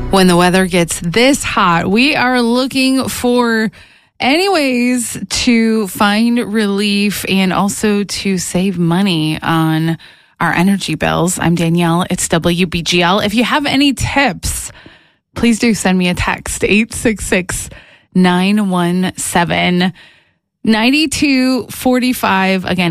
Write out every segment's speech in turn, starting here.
When the weather gets this hot, we are looking for any ways to find relief and also to save money on our energy bills. I'm Danielle. It's WBGL. If you have any tips, please do send me a text, 866-917-9245. Again,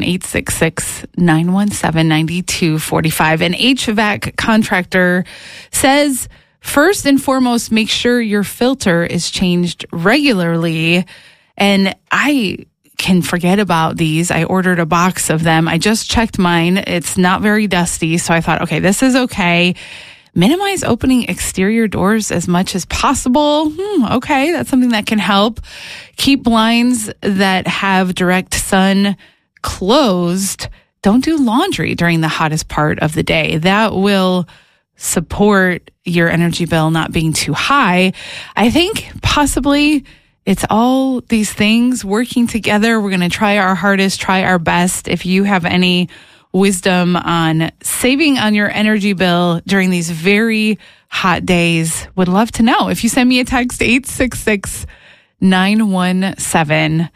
866-917-9245. An HVAC contractor says, first and foremost, make sure your filter is changed regularly. And I can forget about these. I ordered a box of them. I just checked mine. It's not very dusty. So I thought, okay, this is okay. Minimize opening exterior doors as much as possible. Okay, that's something that can help. Keep blinds that have direct sun closed. Don't do laundry during the hottest part of the day. That will support your energy bill not being too high. I think possibly it's all these things working together. We're going to try our hardest, try our best. If you have any wisdom on saving on your energy bill during these very hot days, would love to know. If you send me a text, 866-917-9245.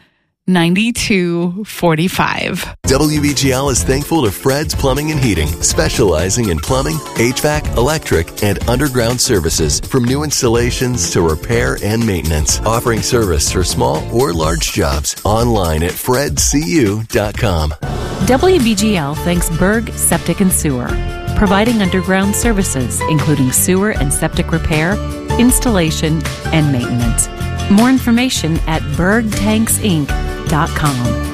WBGL is thankful to Fred's Plumbing and Heating, specializing in plumbing, HVAC, electric, and underground services, from new installations to repair and maintenance, offering service for small or large jobs. Online at fredcu.com. WBGL thanks Berg Septic and Sewer, providing underground services, including sewer and septic repair, installation, and maintenance. More information at bergtanksinc.com.